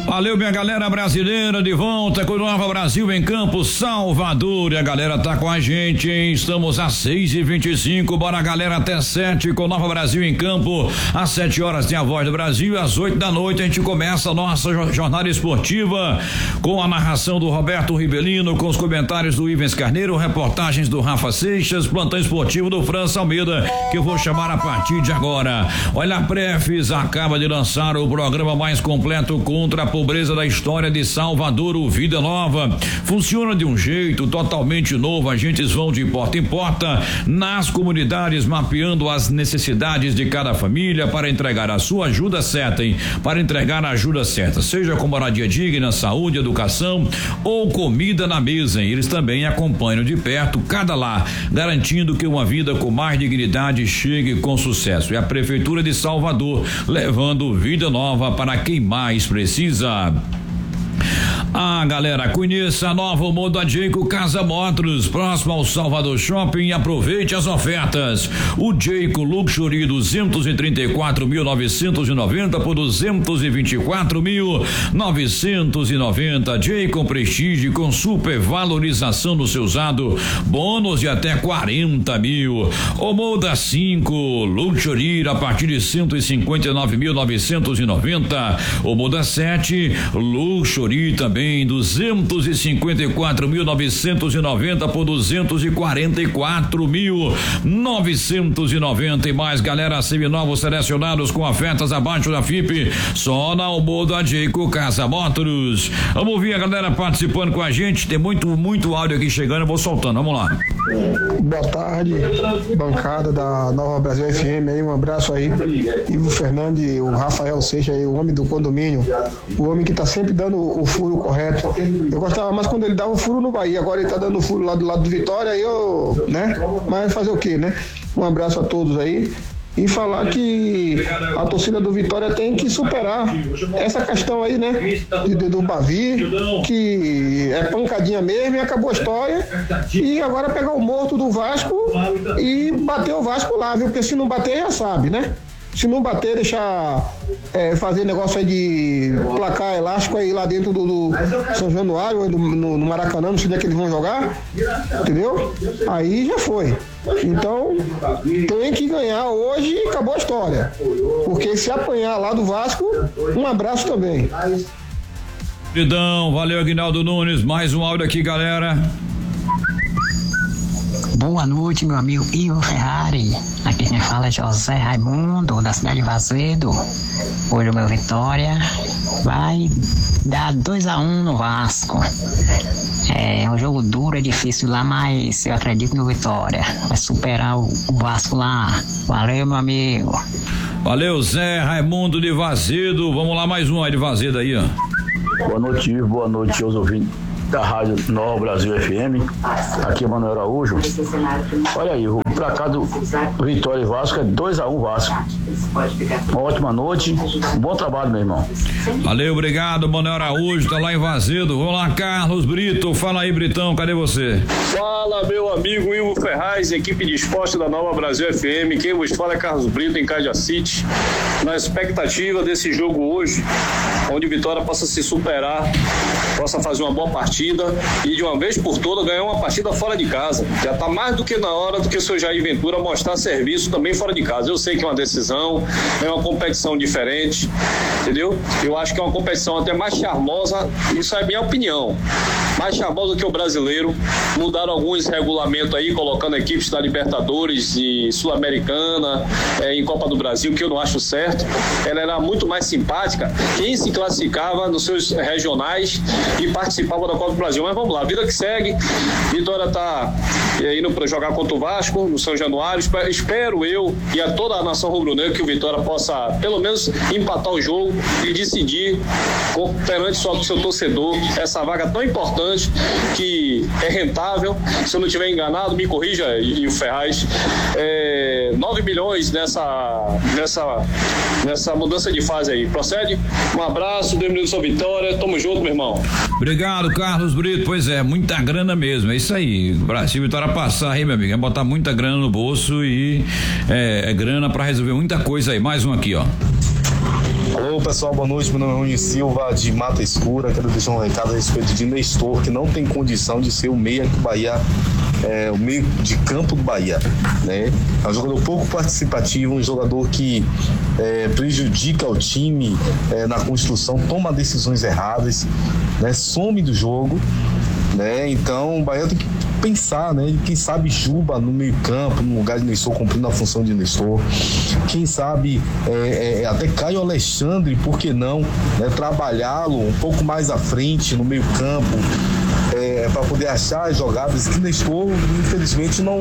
Valeu, minha galera brasileira, de volta com o Nova Brasil em Campo, Salvador. E a galera tá com a gente, hein? Estamos às 6h25, bora galera até 7 com Nova Brasil em Campo. Às 7 horas tem a Voz do Brasil e às 8 da noite a gente começa a nossa jornada esportiva com a narração do Roberto Ribelino, com os comentários do Ivens Carneiro, reportagens do Rafa Seixas, plantão esportivo do França Almeida, que eu vou chamar a partir de agora. Olha, a Prefis acaba de lançar o programa mais completo contra a pobreza da história de Salvador, o Vida Nova. Funciona de um jeito totalmente novo. Agentes vão de porta em porta nas comunidades, mapeando as necessidades de cada família para entregar a sua ajuda certa, hein? Para entregar a ajuda certa, seja com moradia digna, saúde, educação ou comida na mesa, hein? Eles também acompanham de perto cada lar, garantindo que uma vida com mais dignidade chegue com sucesso. É a Prefeitura de Salvador levando vida nova para quem mais precisa. Galera, conheça a nova Moda Jayco Casa Motors, próximo ao Salvador Shopping, e aproveite as ofertas. O Jayco Luxury 234.990 por 224.990. Jayco Prestige com super valorização no seu usado, bônus de até 40 mil. O Moda 5 Luxury a partir de 159.990. O Moda 7 Luxury também 254.990 por 244.990 e mais, galera. Seminovos selecionados com ofertas abaixo da FIP, só na Moda Jayco Casa Motors. Vamos ouvir a galera participando com a gente. Tem muito áudio aqui chegando, eu vou soltando, vamos lá. Boa tarde, bancada da Nova Brasil FM aí, um abraço aí, Ivo Fernandes, o Rafael Seixas aí, o homem do condomínio, o homem que tá sempre dando o furo correto. Eu gostava mais quando ele dava o furo no Bahia, agora ele tá dando o furo lá do lado do Vitória, aí eu, né? Mas fazer o quê, né? Um abraço a todos aí. E falar que a torcida do Vitória tem que superar essa questão aí, né? Do Bavi, que é pancadinha mesmo e acabou a história. E agora pegar o morto do Vasco e bater o Vasco lá, viu? Porque se não bater, já sabe, né? Se não bater, deixar fazer negócio aí de placar elástico aí lá dentro do São Januário, no Maracanã, não sei onde é que eles vão jogar, entendeu? Aí já foi. Então, tem que ganhar hoje e acabou a história. Porque se apanhar lá do Vasco, um abraço também. Valeu, Aguinaldo Nunes. Mais um áudio aqui, galera. Boa noite, meu amigo Ivo Ferrari. Aqui quem fala é José Raimundo, da cidade de Vazedo. Hoje o meu Vitória vai dar 2-1 no Vasco. É um jogo duro, é difícil lá, mas eu acredito no Vitória. Vai superar o Vasco lá. Valeu, meu amigo. Valeu, Zé Raimundo de Vazedo. Vamos lá, mais um aí de Vazedo aí, ó. Boa noite, Ivo. Boa noite aos ouvintes da Rádio Nova Brasil FM. Aqui é Manuel Araújo. Olha aí, o placar do Vitória e Vasco é 2-1 Vasco. Uma ótima noite, um bom trabalho, meu irmão. Valeu, obrigado, Manuel Araújo, tá lá em Vazedo. Vamos lá, Carlos Brito, fala aí, Britão, cadê você? Fala, meu amigo Ivo Ferraz, equipe de esporte da Nova Brasil FM. Quem vos fala é Carlos Brito, em Cajacite. Na expectativa desse jogo hoje, onde o Vitória possa se superar, possa fazer uma boa partida e de uma vez por todas ganhar uma partida fora de casa. Já está mais do que na hora do que o seu Jair Ventura mostrar serviço também fora de casa. Eu sei que é uma decisão, é uma competição diferente, entendeu? Eu acho que é uma competição até mais charmosa, isso é minha opinião, mais charmosa que o brasileiro. Mudaram alguns regulamentos aí, colocando equipes da Libertadores e Sul-Americana em Copa do Brasil, que eu não acho certo. Ela era muito mais simpática quem se classificava nos seus regionais e participava da Copa do Brasil. Mas vamos lá, vida que segue. Vitória está indo para jogar contra o Vasco no São Januário. Espero eu e a toda a nação rubro-negra que o Vitória possa pelo menos empatar o jogo e decidir perante só do seu torcedor essa vaga tão importante, que é rentável. Se eu não estiver enganado, me corrija, e o Ferraz, 9 milhões nessa mudança de fase aí. Procede? Um abraço, Deus me sua vitória, tamo junto, meu irmão. Obrigado, Carlos Brito. Pois é, muita grana mesmo, é isso aí. Brasil, Vitória passar aí, meu amigo, é botar muita grana no bolso e é grana pra resolver muita coisa aí. Mais um aqui, ó. Alô pessoal, boa noite, meu nome é Rony Silva de Mata Escura. Quero deixar um recado a respeito de Nestor, que não tem condição de ser o meia que o Bahia, o meio de campo do Bahia, né? É um jogador pouco participativo, um jogador que prejudica o time na construção, toma decisões erradas, né? Some do jogo, né? Então o Bahia tem que pensar, né? Quem sabe Juba no meio campo, no lugar de Nestor, cumprindo a função de Nestor. Quem sabe até Caio Alexandre, por que não, né? Trabalhá-lo um pouco mais à frente no meio campo, para poder achar as jogadas que Nestor infelizmente não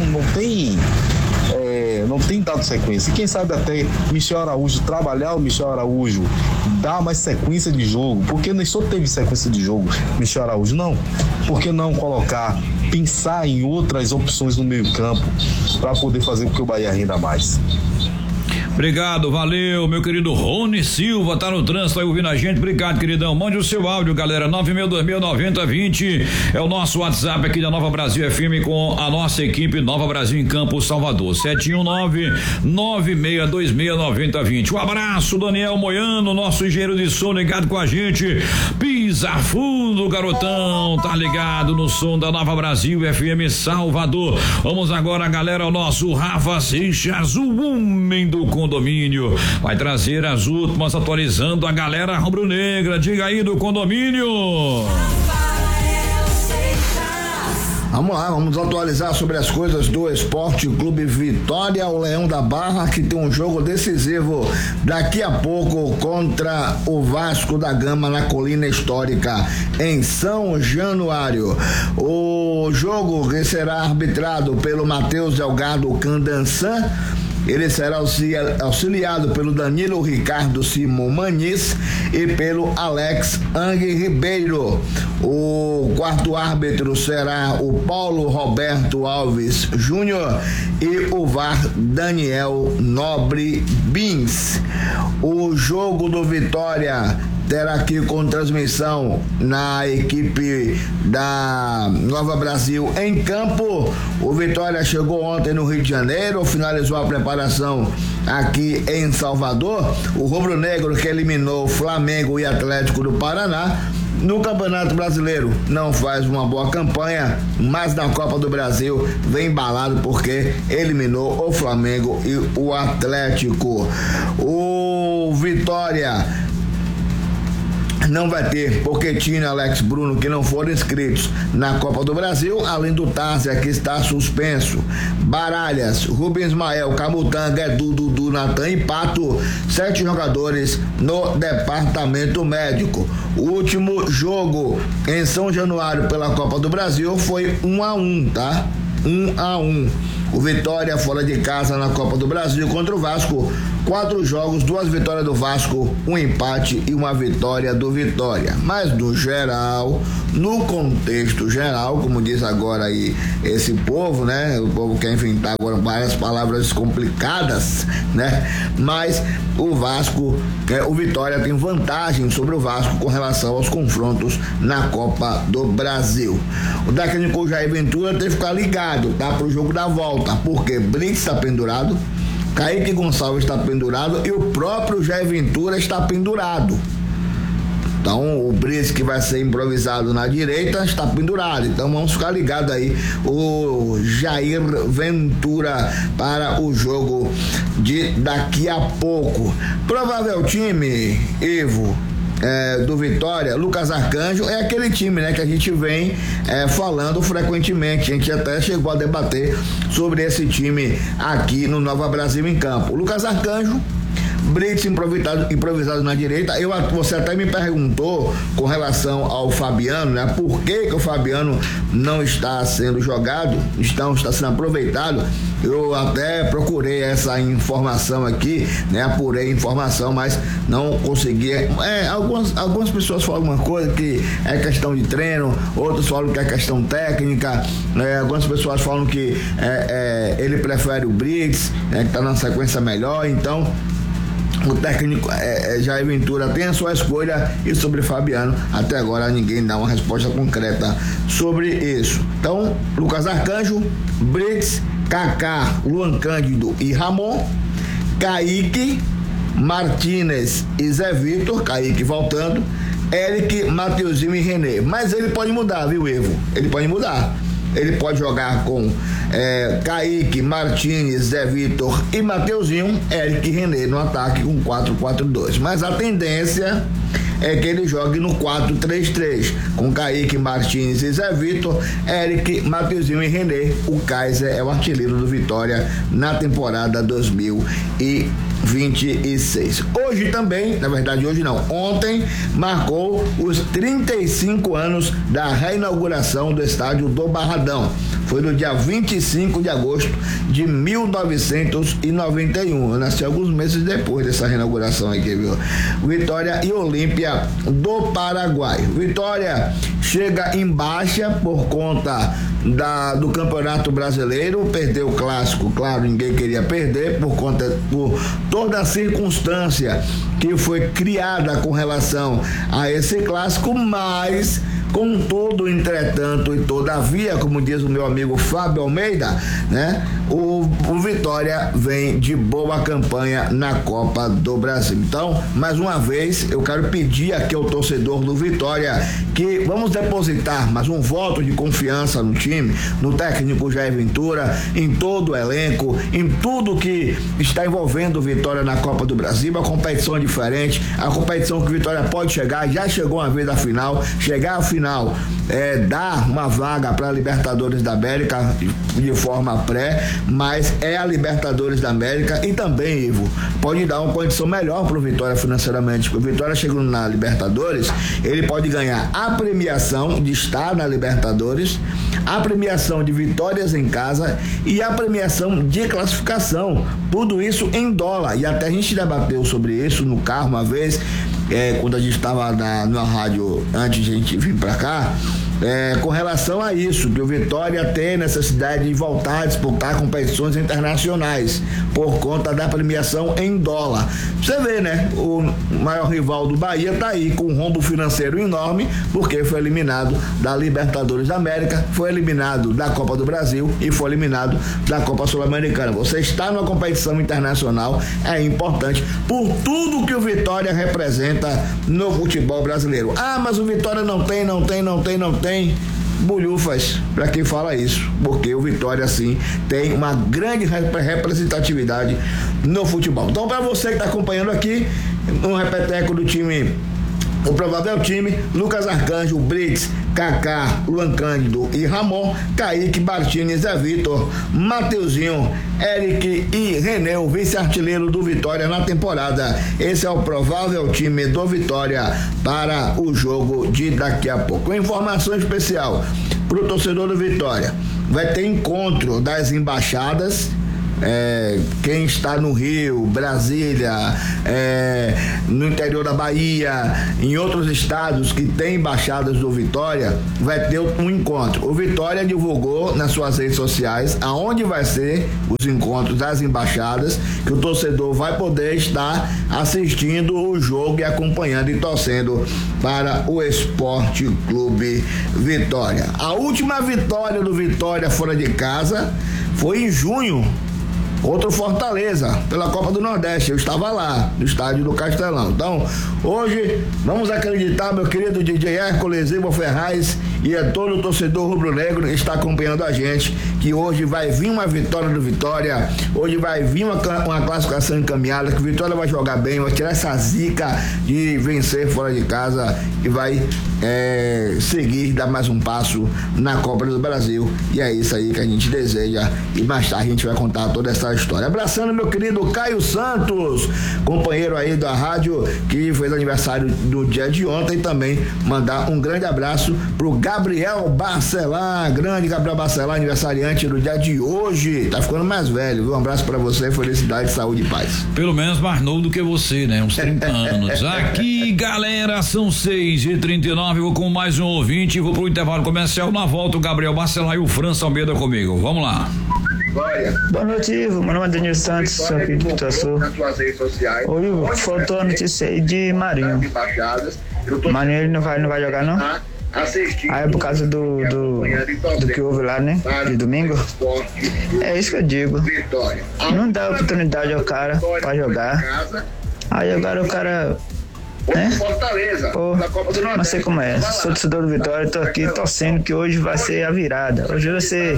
tem dado sequência. E quem sabe até Michel Araújo, trabalhar o Michel Araújo, dar mais sequência de jogo, porque Nestor teve sequência de jogo, Michel Araújo não. Por que não pensar em outras opções no meio campo para poder fazer com que o Bahia renda mais? Obrigado, valeu, meu querido Rony Silva, tá no trânsito aí ouvindo a gente, obrigado, queridão. Mande o seu áudio, galera, 962.090.20 é o nosso WhatsApp aqui da Nova Brasil FM com a nossa equipe Nova Brasil em Campo Salvador, 719-9626-9020. Um abraço, Daniel Moiano, nosso engenheiro de som ligado com a gente, pisa fundo, garotão, tá ligado no som da Nova Brasil FM Salvador. Vamos agora, galera, ao nosso Rafa Seixas, o homem do condomínio, vai trazer as últimas, atualizando a galera rubro-negra. Diga aí do condomínio. Vamos lá, vamos atualizar sobre as coisas do Esporte Clube Vitória, o Leão da Barra, que tem um jogo decisivo daqui a pouco contra o Vasco da Gama na Colina Histórica em São Januário. O jogo que será arbitrado pelo Matheus Delgado Candançan. Ele será auxiliado pelo Danilo Ricardo Simon Maniz e pelo Alex Ang Ribeiro. O quarto árbitro será o Paulo Roberto Alves Júnior e o VAR Daniel Nobre Bins. O jogo do Vitória terá aqui com transmissão na equipe da Nova Brasil em campo. O Vitória chegou ontem no Rio de Janeiro, finalizou a preparação aqui em Salvador. O rubro-negro que eliminou Flamengo e Atlético do Paraná no Campeonato Brasileiro não faz uma boa campanha, mas na Copa do Brasil vem embalado porque eliminou o Flamengo e o Atlético. O Vitória não vai ter Pochettino e Alex Bruno, que não foram inscritos na Copa do Brasil, além do Tárzia, que está suspenso. Baralhas, Rubens Ismael, Camutanga, Edu, Dudu, Natan e Pato, 7 jogadores no departamento médico. O último jogo em São Januário pela Copa do Brasil foi 1-1, tá? 1-1. O Vitória fora de casa na Copa do Brasil contra o Vasco, 4 jogos, 2 vitórias do Vasco, 1 empate e 1 vitória do Vitória. Mas no geral, no contexto geral, como diz agora aí esse povo, né? O povo quer inventar agora várias palavras complicadas, né? Mas o Vasco, o Vitória tem vantagem sobre o Vasco com relação aos confrontos na Copa do Brasil. O técnico Jair Ventura teve que ficar ligado, tá? Pro jogo da volta, porque Brix está pendurado, Kaique Gonçalves está pendurado e o próprio Jair Ventura está pendurado. Então o Brix, que vai ser improvisado na direita, está pendurado. Então vamos ficar ligados aí, o Jair Ventura, para o jogo de daqui a pouco. Provável time, Ivo, do Vitória, Lucas Arcanjo, é aquele time, né, que a gente vem falando frequentemente. A gente até chegou a debater sobre esse time aqui no Nova Brasil em Campo. Lucas Arcanjo, Brits improvisado na direita. Você até me perguntou com relação ao Fabiano, né? Por que o Fabiano não está sendo jogado, está sendo aproveitado? Eu até procurei essa informação aqui, né? Apurei informação, mas não consegui. Algumas pessoas falam uma coisa que é questão de treino, outros falam que é questão técnica, né? Algumas pessoas falam que ele prefere o Brits, né? Que está na sequência melhor. Então o técnico Jair Ventura tem a sua escolha, e sobre Fabiano até agora ninguém dá uma resposta concreta sobre isso. Então, Lucas Arcanjo, Brits, Kaká, Luan Cândido e Ramon, Kaique, Martínez e Zé Vitor, Kaique voltando, Eric, Mateuzinho e René. Mas ele pode mudar, viu, Evo? Ele pode mudar. Ele pode jogar com Kaique, Martínez, Zé Vitor e Mateuzinho, Eric e René no ataque com 4-4-2. Mas a tendência é que ele jogue no 4-3-3, com Kaique, Martínez e Zé Vitor, Eric, Mateuzinho e René. O Kaiser é o artilheiro do Vitória na temporada 2026. Hoje também, na verdade hoje não, ontem marcou os 35 anos da reinauguração do estádio do Barradão. Foi no dia 25 de agosto de 1991. Eu nasci alguns meses depois dessa reinauguração aqui, viu? Vitória e Olímpia do Paraguai. Vitória chega em baixa por conta do Campeonato Brasileiro, perdeu o clássico, claro, ninguém queria perder por toda a circunstância que foi criada com relação a esse clássico, mas contudo, entretanto e todavia, como diz o meu amigo Fábio Almeida, né? O Vitória vem de boa campanha na Copa do Brasil. Então, mais uma vez, eu quero pedir aqui ao torcedor do Vitória que vamos depositar mais um voto de confiança no time, no técnico Jair Ventura, em todo o elenco, em tudo que está envolvendo o Vitória na Copa do Brasil. A competição é diferente, a competição que o Vitória pode chegar, já chegou uma vez à final, chegar à final dar uma vaga para a Libertadores da América de forma pré, mas é a Libertadores da América e também, Ivo, pode dar uma condição melhor para o Vitória financeiramente, porque o Vitória chegando na Libertadores, ele pode ganhar a premiação de estar na Libertadores, a premiação de vitórias em casa e a premiação de classificação, tudo isso em dólar, e até a gente debateu sobre isso no carro uma vez, quando a gente estava na rádio antes de a gente vir para cá, com relação a isso, que o Vitória tem necessidade de voltar a disputar competições internacionais por conta da premiação em dólar. Você vê, né? O maior rival do Bahia tá aí com um rombo financeiro enorme, porque foi eliminado da Libertadores da América, foi eliminado da Copa do Brasil e foi eliminado da Copa Sul-Americana. Você está numa competição internacional, é importante por tudo que o Vitória representa no futebol brasileiro. Ah, mas o Vitória não tem. Bolhufas para quem fala isso, porque o Vitória sim tem uma grande representatividade no futebol. Então, para você que está acompanhando aqui, um repeteco do time, o provável time: Lucas Arcanjo, Brits, Kaká, Luan Cândido e Ramon, Kaique, Martínez, Zé Vitor, Mateuzinho, Eric e René, o vice-artilheiro do Vitória na temporada. Esse é o provável time do Vitória para o jogo de daqui a pouco. Uma informação especial para o torcedor do Vitória: vai ter encontro das embaixadas. Quem está no Rio, Brasília, no interior da Bahia, em outros estados que tem embaixadas do Vitória, vai ter um encontro. O Vitória divulgou nas suas redes sociais aonde vai ser os encontros das embaixadas, que o torcedor vai poder estar assistindo o jogo e acompanhando e torcendo para o Esporte Clube Vitória. A última vitória do Vitória fora de casa foi em junho, outro Fortaleza, pela Copa do Nordeste. Eu estava lá, no estádio do Castelão. Então, hoje, vamos acreditar, meu querido DJ Hércules, Ivo Ferraz e todo o torcedor rubro-negro que está acompanhando a gente, que hoje vai vir uma vitória do Vitória, hoje vai vir uma classificação encaminhada, que o Vitória vai jogar bem, vai tirar essa zica de vencer fora de casa e vai seguir, dar mais um passo na Copa do Brasil. E é isso aí que a gente deseja, e mais tarde a gente vai contar toda essa história. Abraçando meu querido Caio Santos, companheiro aí da rádio, que fez aniversário no dia de ontem, também mandar um grande abraço pro Gabriel Barcelar, grande Gabriel Barcelar, aniversariante do dia de hoje, tá ficando mais velho, viu? Um abraço pra você, felicidade, saúde e paz. Pelo menos mais novo do que você, né? Uns 30 anos. Aqui, galera, são 6h39, vou com mais um ouvinte, vou pro intervalo comercial. Na volta, o Gabriel Barcelar e o França Almeida comigo. Vamos lá. Boa noite, Ivo. Meu nome é Daniel Santos, sou aqui do Itaçu. Ô, Ivo, faltou a notícia aí de Marinho. Marinho, ele não vai jogar, não? Aí é por causa do que houve lá, né? De domingo. É isso que eu digo. Não dá oportunidade ao cara pra jogar. Aí agora o cara... né? Pô, não sei como é. Sou torcedor do Vitória, tô aqui torcendo que hoje vai ser a virada. Hoje vai ser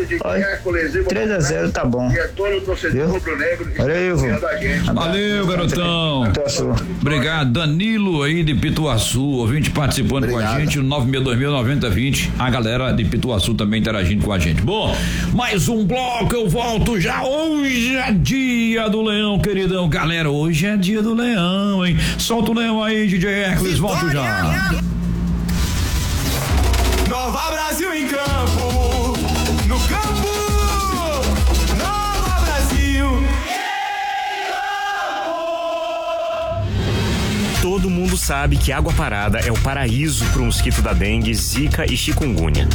3-0, tá bom. Viu? Valeu, valeu, garotão. Obrigado, Danilo aí de Pituaçu, ouvinte participando com a gente, 962.09020. A galera de Pituaçu também interagindo com a gente. Bom, mais um bloco, eu volto já. Hoje é dia do leão, queridão. Galera, hoje é dia do leão, hein? Solta o leão aí, DJ Hércules, volto já. Nova Brasil em campo, no campo, Nova Brasil. Todo mundo sabe que água parada é o paraíso para o mosquito da dengue, zika e chikungunya.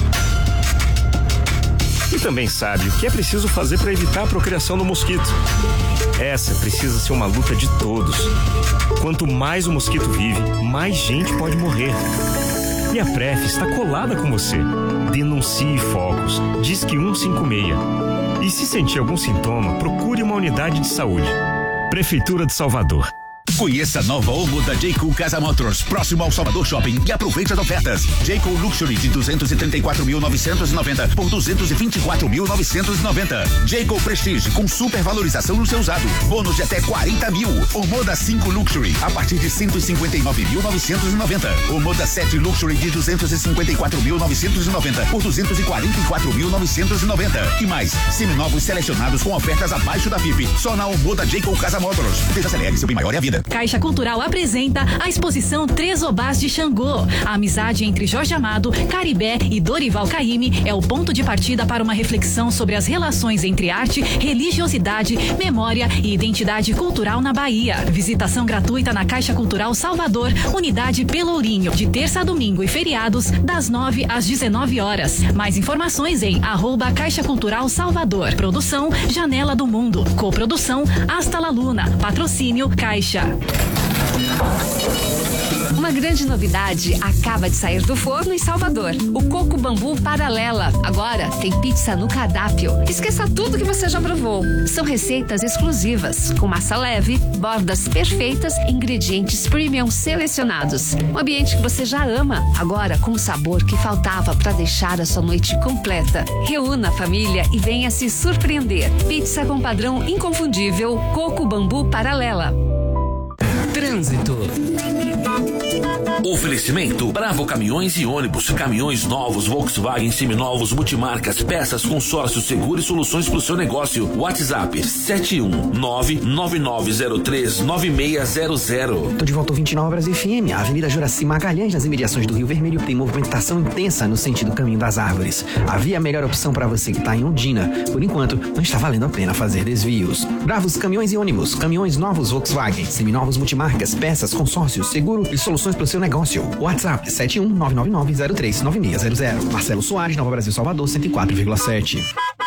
E também sabe o que é preciso fazer para evitar a procriação do mosquito. Essa precisa ser uma luta de todos. Quanto mais o mosquito vive, mais gente pode morrer. E a PREF está colada com você. Denuncie focos. Disque 156. E se sentir algum sintoma, procure uma unidade de saúde. Prefeitura de Salvador. Conheça a nova Omo da Jayco Casa Motors, próximo ao Salvador Shopping, e aproveite as ofertas. Jayco Luxury de 234.990 por 224.990. Jayco Prestige com super valorização no seu usado. Bônus de até 40 mil. O Moda 5 Luxury a partir de 159.990. O Moda 7 Luxury de 254.990 por 244.990. E mais, seminovos selecionados com ofertas abaixo da FIP. Só na Omo da Jayco Casa Motors. Desacelere, seu bem maior é a vida. Caixa Cultural apresenta a exposição Três Obás de Xangô. A amizade entre Jorge Amado, Caribé e Dorival Caymmi é o ponto de partida para uma reflexão sobre as relações entre arte, religiosidade, memória e identidade cultural na Bahia. Visitação gratuita na Caixa Cultural Salvador, unidade Pelourinho, de terça a domingo e feriados, das 9 às 19 horas. Mais informações em @Caixa Cultural Salvador. Produção Janela do Mundo. Coprodução Hasta la Luna. Patrocínio Caixa. Uma grande novidade acaba de sair do forno em Salvador. O Coco Bambu Paralela. Agora tem pizza no cardápio. Esqueça tudo que você já provou. São receitas exclusivas, com massa leve, bordas perfeitas, ingredientes premium selecionados. Um ambiente que você já ama, agora com o sabor que faltava para deixar a sua noite completa. Reúna a família e venha se surpreender. Pizza com padrão inconfundível. Coco Bambu Paralela. Trânsito. Oferecimento Bravo Caminhões e Ônibus, caminhões novos, Volkswagen, seminovos, multimarcas, peças, consórcio, seguro e soluções para o seu negócio. WhatsApp 71999039600. Tô de volta ao 29 Brasil FM, a Avenida Juraci Magalhães, nas imediações do Rio Vermelho, tem movimentação intensa no sentido Caminho das Árvores. Havia a melhor opção para você que está em Ondina. Por enquanto, não está valendo a pena fazer desvios. Bravos Caminhões e Ônibus, caminhões novos Volkswagen, seminovos, multimarcas, peças, consórcio, seguro e soluções para o seu negócio. WhatsApp 71999039600. Marcelo Soares, Nova Brasil Salvador, 104,7.